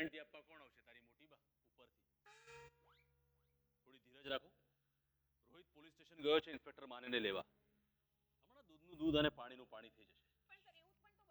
Guarantee આપવા કોણ આવશે? તારી મોટી બા ઉપરથી. થોડી ધીરજ રાખો. રોહિત પોલીસ સ્ટેશન ગયો છે ઇન્સ્પેક્ટર માનેને લેવા. હમણાં દૂધનું દૂધ અને પાણીનું પાણી થઈ જશે.